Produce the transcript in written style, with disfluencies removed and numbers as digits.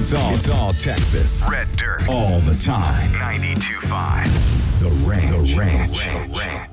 It's all Texas. Red Dirt. All the time. 92.5. The Ranch.